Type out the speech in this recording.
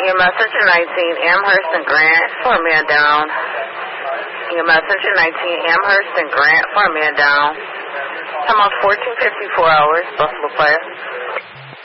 EMS Section 19, Amherst and Grant, for a man down. EMS Section 19, Amherst and Grant, for a man down. Time out 1454 hours, Buffalo Fire.